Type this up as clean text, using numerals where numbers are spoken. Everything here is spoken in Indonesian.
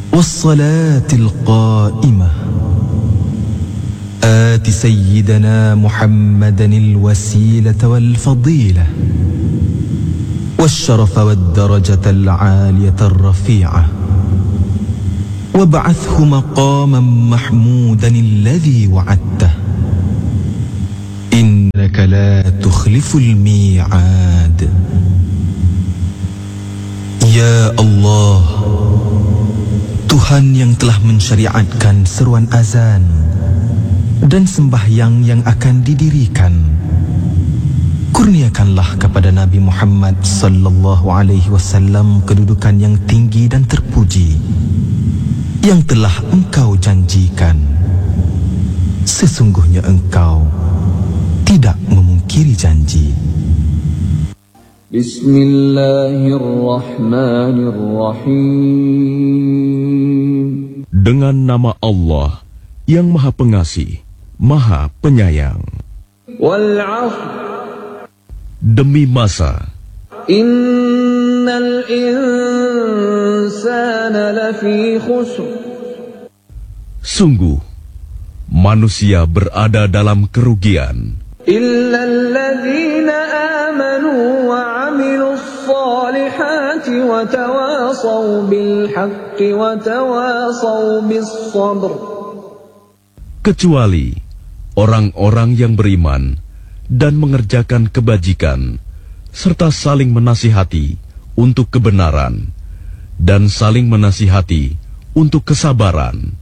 والصلاة القائمة آت سيدنا محمدا الوسيلة والفضيلة والشرف والدرجة العالية الرفيعة وابعثه مقاما محمودا الذي وعدته إنك لا تخلف الميعاد. Ya Allah, Tuhan yang telah mensyariatkan seruan azan dan sembahyang yang akan didirikan, kurniakanlah kepada Nabi Muhammad sallallahu alaihi wasallam kedudukan yang tinggi dan terpuji yang telah Engkau janjikan. Sesungguhnya Engkau tidak memungkiri janji. Bismillahirrahmanirrahim. Dengan nama Allah yang Maha Pengasih, Maha Penyayang. Wal 'ashr. Demi masa. Innal insana lafi khusr. Sungguh, manusia berada dalam kerugian. Illa alladhina amanu wa 'amilus salihati wa tawasaw bil haqqi wa tawasaw bis sabr. Kecuali orang-orang yang beriman dan mengerjakan kebajikan, serta saling menasihati untuk kebenaran dan saling menasihati untuk kesabaran.